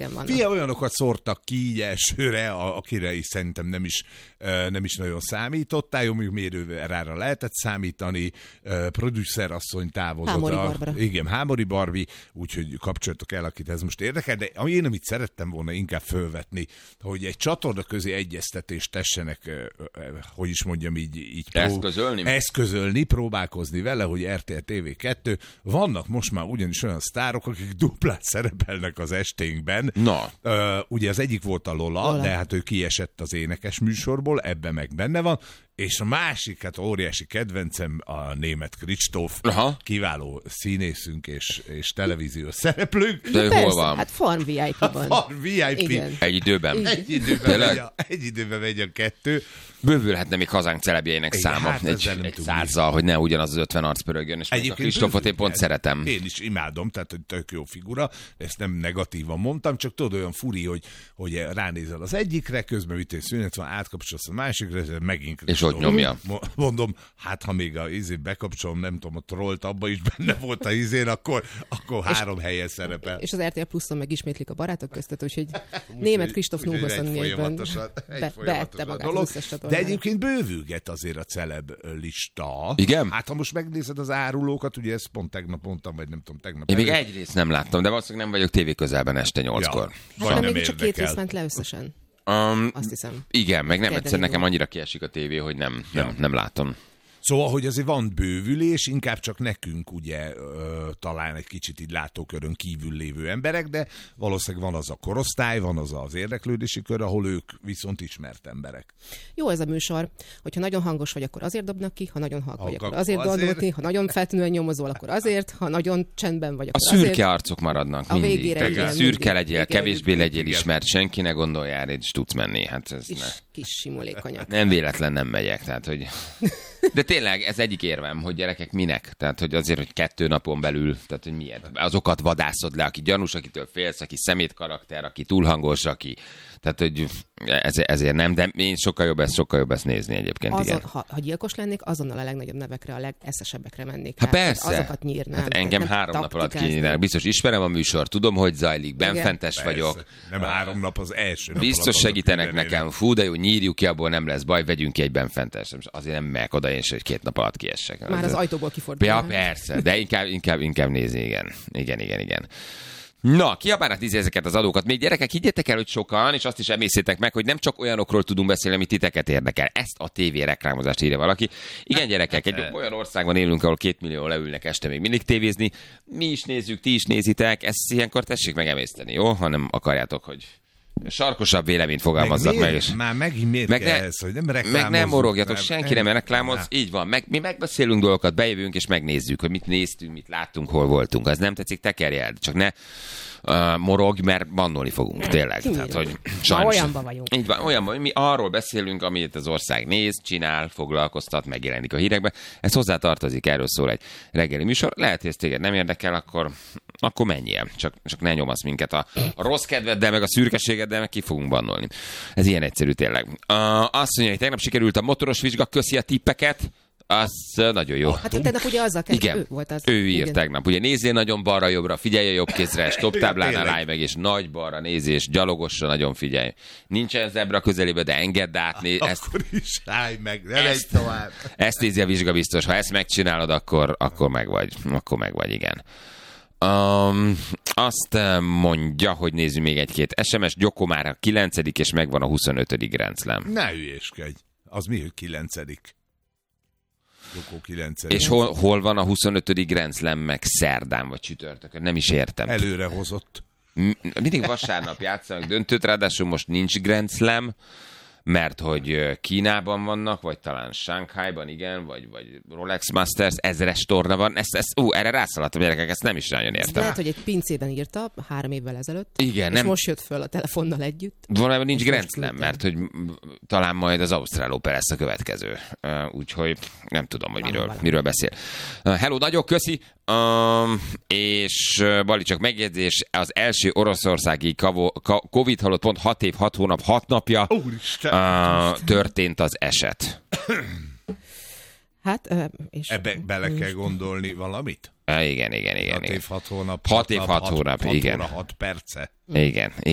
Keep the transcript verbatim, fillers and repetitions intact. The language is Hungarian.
régen vannak. Fia, olyanokat szórtak ki így elsőre, akire is szerintem nem is, nem is nagyon számítottál, jó, mondjuk mérőrára lehetett számítani, producerasszony távozott. Hámori a, Barbara. Igen, Hámori Barbi, úgyhogy kapcsoltok el, akit ez most érdekel, de én amit szerettem volna inkább fölvetni, hogy egy csatorna közé egyeztetést tessenek, hogy is mondjam így, így eszközölni? eszközölni, próbálkozni vele, hogy er té el té vé kettő. Vannak most már ugyanis olyan sztárok, akik duplát szerepelnek az esténkben. Na. Uh, ugye az egyik volt a Lola, Lola, de hát ő kiesett az énekes műsorból, ebben meg benne van, és a másik, hát óriási kedvencem a német Kristóf, Aha. kiváló színészünk és, és televíziós szereplőnk. De ő Persze, hol van? hát Farm vé i pé-ban. Farm vé i pé. Igen. Egy időben. Egy időben, Tényleg? megy a, egy időben megy a kettő. Bővülhetne még hazánk celebjeinek Igen, száma hát egy, ezzel nem egy tudni. százzal, hogy ne ugyanaz az ötven arc pörögjön, és a Kristófot én pont szeretem. Én is imádom, tehát hogy tök jó figura, ezt nem negatívan mondtam, csak tudod, olyan furi, hogy, hogy ránézel az egyikre, közben mit egy szünet van, átkapcsolsz a másikra, és megint És ott nyomja. Mondom, hát ha még a izét bekapcsolom, nem tudom, a trollt abba is benne volt a izén, akkor, akkor három helyen szerepel. És az er té el Pluszon meg ismétlik a barátok között, úgyhogy német Kristóf nulla huszonnégyben be, beette magát az összes csatornára. De egyébként bővülget azért a celeb lista. Igen? Hát ha most megnézed az árulókat, ugye ezt pont tegnap mondtam, vagy nem tudom, tegnap. Én még előtt. egy részt nem láttam, de valószínűleg nem vagyok tévé közelben este nyolckor. Ja. Hát Vagy nem, nem még csak két érdekel. rész ment le összesen. Um, Azt hiszem. igen, meg nem Kedden egyszer nekem indul. annyira kiesik a tévé, hogy nem, nem, Ja. nem látom. Szóval, hogy azért van bővülés, inkább csak nekünk ugye ö, talán egy kicsit így látókörön kívül lévő emberek, de valószínűleg van az a korosztály, van az az érdeklődési kör, ahol ők viszont ismert emberek. Jó ez a műsor, hogyha nagyon hangos vagy, akkor azért dobnak ki, ha nagyon halk vagy, Halk, akkor azért azért. gondolni, ha nagyon feltűnően nyomozol, akkor azért, ha nagyon csendben vagy, A akkor szürke azért. arcok maradnak A mindig. végére, Tehát igen, szürke mindig. legyél, Igen, kevésbé legyél igen. ismert, senki ne gondoljál, és tudsz menni. Hát ez Kis, ne. kis simulékonyak. Nem véletlen nem megyek, tehát hogy... De tényleg ez egyik érvem, hogy gyerekek minek? Tehát, hogy azért, hogy kettő napon belül, tehát, hogy miért? Azokat vadászod le, aki gyanús, akitől félsz, aki szemét karakter, aki túlhangos, aki... Tehát, hogy ez, ezért nem, de én sokkal jobb ezt, sokkal jobb ezt nézni egyébként, Azon, igen. ha, ha gyilkos lennék, azonnal a legnagyobb nevekre, a legeszeszebbekre mennék. Hát rá. persze. Azokat nyírnám. Hát engem Tehát nem három nap alatt taktikázni. kinyírnak. Biztos ismerem a műsor, tudom, hogy zajlik, benfentes Persze. vagyok. Nem három nap, az első nap. Biztos alatt segítenek mindennél. nekem. Fú, de jó, nyírjuk ki, abból nem lesz baj, vegyünk ki egy benfentes. Azért nem megyek oda én se, hogy két nap alatt kiessek. Már az ajtóból kifordul. Ja, persze, de inkább, inkább, inkább nézni, igen. Igen, igen, igen. Na, kiabálnak tíz ezeket az adókat. Még gyerekek, higgyetek el, hogy sokan, és azt is emészétek meg, hogy nem csak olyanokról tudunk beszélni, ami titeket érdekel. Ezt a tévé reklámozást írja valaki. Igen, gyerekek, egy olyan országban élünk, ahol két millió leülnek este még mindig tévézni. Mi is nézzük, ti is nézitek. Ezt ilyenkor tessék megemészteni, jó? Ha nem akarjátok, hogy sarkosabb véleményt fogalmazzak meg. Miért? És... Már megint miért Meg kell ne, ez, hogy nem meg reklámozzuk? nem morogjatok, nem, senki nem reklámoz, így van. Meg, mi megbeszélünk dolgokat, bejövünk és megnézzük, hogy mit néztünk, mit láttunk, hol voltunk. Az nem tetszik, tekerj el, csak ne uh, morogj, mert bannolni fogunk, tényleg. Tehát, hogy sajnos. Olyanban vagyunk. Így van, olyanban, mi arról beszélünk, amit az ország néz, csinál, foglalkoztat, megjelenik a hírekbe. Ez hozzá tartozik, erről szól egy reggeli műsor. Lehet, hogy ez téged nem érdekel, akkor, akkor menjél. Csak, csak ne nyomasz minket a, a rossz kedveddel, meg a szürkeségeddel, meg ki fogunk bannolni. Ez ilyen egyszerű tényleg. Uh, azt mondja, hogy tegnap sikerült a motoros vizsga, köszi a tippeket. Az nagyon jó. Hát tegnap ugye azzal kezdve, Igen, ő volt az. ő írt Igen. tegnap. Ugye nézzél nagyon balra-jobbra, figyelj a jobb kézre, stop táblánál állj meg, és nagy balra nézés, gyalogosra nagyon figyelj. Nincsen zebra közelébe, de engedd át. Né- ezt, Akkor is állj meg, ne megy ezt, tovább. ezt nézi a vizsgabiztos. Ha ezt megcsinálod, akkor, akkor meg vagy. Akkor meg vagy, igen. Um, azt mondja, hogy nézzük még egy-két es em es. Gyoko már a kilencedik és megvan a huszonötödik Grand Slam. Ne hülyéskedj. Az mi, hogy kilencedik? Jokó kilencedik. És hol, hol van a huszonötödik Grand Slam meg szerdán vagy csütörtökön? Nem is értem. Előre hozott. M- mindig vasárnap játszanak döntőt, ráadásul most nincs Grand Slam, mert hogy Kínában vannak, vagy talán Shanghaiban, igen, vagy, vagy Rolex Masters, ezres torna van. Ezt, ezt, ú, erre rászaladtam, gyerekek, ezt nem is nagyon Ezt értem. lehet, hogy egy pincében írta három évvel ezelőtt, Igen, és nem- most jött föl a telefonnal együtt. Valójában nincs És Grand most Slam, küldtem. mert hogy m- talán majd az Ausztrál Open lesz a következő. Uh, úgyhogy nem tudom, hogy miről, Valami. miről beszél. Uh, hello, nagyon köszi! Um, és uh, Bali, csak megjegyzés, az első oroszországi kavo- ka- Covid halott pont hat év, hat hónap, hat napja Úristen! uh, történt az eset. Hát, ö, és... Ebbe bele kell gondolni valamit? Uh, igen, igen, igen. hat igen. év, hat hónap. Hat év, nap, hat hónap, hat igen. óra, hat perce. Igen,